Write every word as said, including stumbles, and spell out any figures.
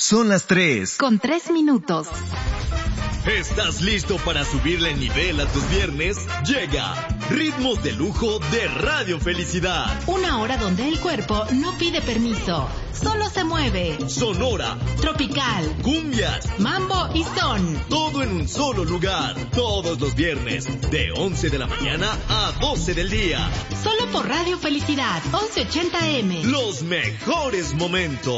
Son las tres. Con tres minutos. ¿Estás listo para subirle nivel a tus viernes? Llega Ritmos de Lujo de Radio Felicidad. Una hora donde el cuerpo no pide permiso, solo se mueve. Sonora, tropical, cumbias, mambo y son. Todo en un solo lugar. Todos los viernes, de once de la mañana a doce del día. Solo por Radio Felicidad, once ochenta eme. Los mejores momentos.